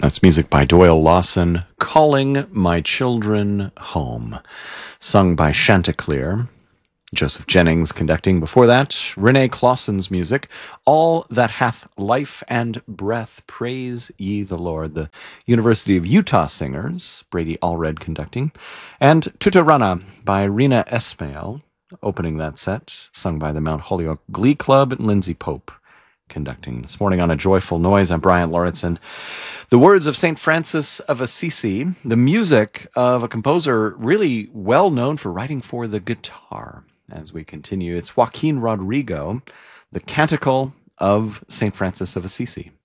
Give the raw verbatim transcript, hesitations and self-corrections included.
That's music by Doyle Lawson, Calling My Children Home, sung by Chanticleer. Joseph Jennings conducting. Before that, Renee Clausen's music, All That Hath Life and Breath, Praise Ye the Lord. The University of Utah Singers, Brady Allred conducting. And Tuta Rana by Rena Esmail, opening that set, sung by the Mount Holyoke Glee Club, and Lindsay Pope conducting. This morning on A Joyful Noise, I'm Brian Lauritsen. The words of Saint Francis of Assisi, the music of a composer really well known for writing for the guitar. As we continue, it's Joaquin Rodrigo, the Canticle of Saint Francis of Assisi.